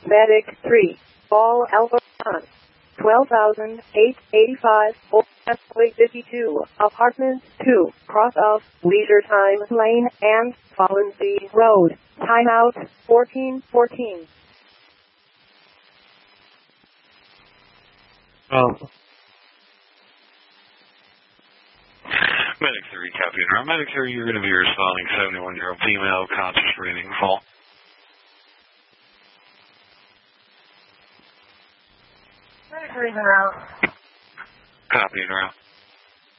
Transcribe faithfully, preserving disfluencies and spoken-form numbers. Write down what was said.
Medic three, all Alpha on. twelve thousand eight hundred eighty-five, West fifty-two, Apartment two, cross of Leisure Time Lane and Follansbee Road. Timeout fourteen fourteen. Oh. Medic three, copy and route. Medic three, you're going to be responding seventy-one-year-old female, conscious breathing, fall. Medic three, en route. Copy and route.